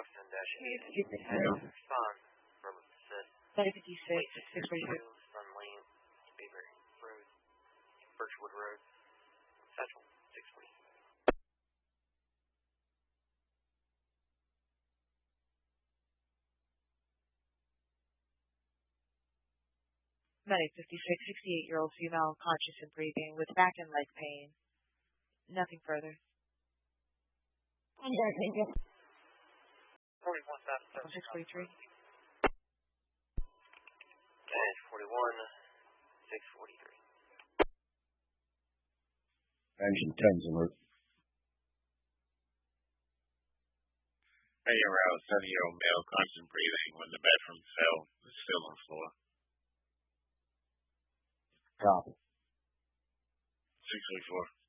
Foxton dash 8. Respond. Robert said. 56, 642. Sun Lane, Bayberry Road, Birchwood Road, Central 640. Medic 56, 68-year-old female, conscious and breathing, with back and leg pain. Nothing further. 41,000. 643. Dash 41, 643. Engine 10's alert. Hey, aroused 70-year-old male, conscious and breathing when the bed from cell is still on the floor. Copy. 634.